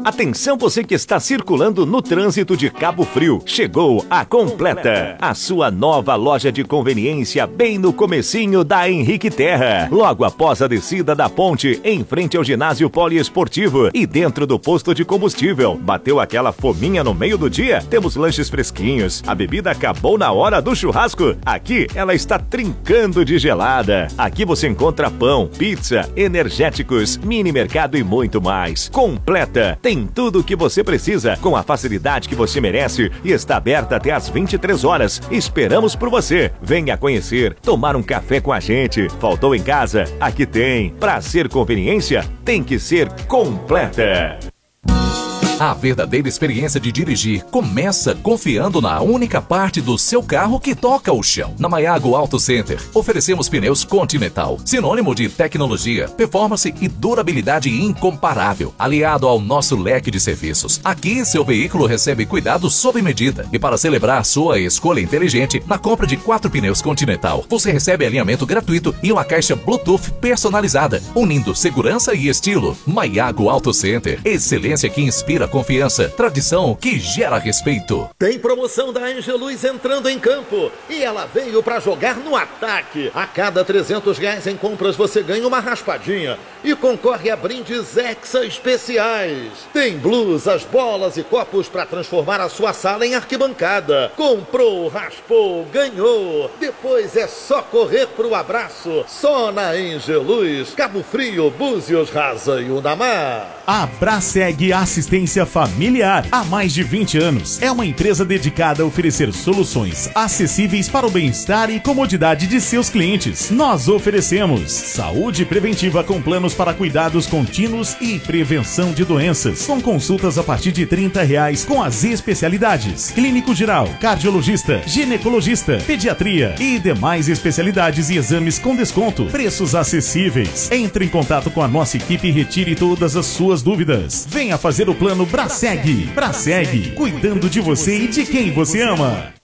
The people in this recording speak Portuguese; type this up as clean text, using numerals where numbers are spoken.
Atenção você que está circulando no trânsito de Cabo Frio. Chegou a Completa, a sua nova loja de conveniência bem no comecinho da Henrique Terra. Logo após a descida da ponte, em frente ao ginásio poliesportivo e dentro do posto de combustível. Bateu aquela fominha no meio do dia? Temos lanches fresquinhos. A bebida acabou na hora do churrasco? Aqui ela está trincando de gelada. Aqui você encontra pão, pizza, energéticos, mini mercado e muito mais. Completa tem tudo o que você precisa, com a facilidade que você merece e está aberta até às 23 horas. Esperamos por você. Venha conhecer, tomar um café com a gente. Faltou em casa? Aqui tem. Pra ser conveniência, tem que ser Completa. A verdadeira experiência de dirigir começa confiando na única parte do seu carro que toca o chão. Na Maiago Auto Center, oferecemos pneus Continental, sinônimo de tecnologia, performance e durabilidade incomparável, aliado ao nosso leque de serviços. Aqui, seu veículo recebe cuidado sob medida. E para celebrar sua escolha inteligente, na compra de 4 pneus Continental, você recebe alinhamento gratuito e uma caixa Bluetooth personalizada, unindo segurança e estilo. Maiago Auto Center, excelência que inspira confiança, tradição que gera respeito. Tem promoção da Angeluz entrando em campo e ela veio para jogar no ataque. A cada R$300 em compras você ganha uma raspadinha e concorre a brindes Hexa especiais. Tem blusas, bolas e copos para transformar a sua sala em arquibancada. Comprou, raspou, ganhou. Depois é só correr pro abraço. Só na Angeluz, Cabo Frio, Búzios, Rasa e Unamar. A Braseg Assistência Familiar, há mais de 20 anos, é uma empresa dedicada a oferecer soluções acessíveis para o bem-estar e comodidade de seus clientes. Nós oferecemos saúde preventiva com planos para cuidados contínuos e prevenção de doenças, com consultas a partir de R$30 com as especialidades clínico geral, cardiologista, ginecologista, pediatria e demais especialidades e exames com desconto, preços acessíveis. Entre em contato com a nossa equipe e retire todas as suas dúvidas. Venha fazer o plano Braseg. Braseg, cuidando de você e de quem você ama.